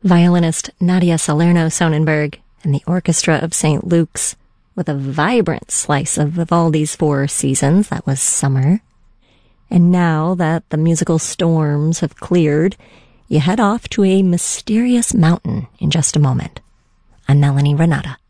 Violinist Nadia Salerno-Sonnenberg and the Orchestra of St. Luke's with a vibrant slice of Vivaldi's Four Seasons. That was summer. And now that the musical storms have cleared, you head off to a mysterious mountain in just a moment. I'm Melanie Renata.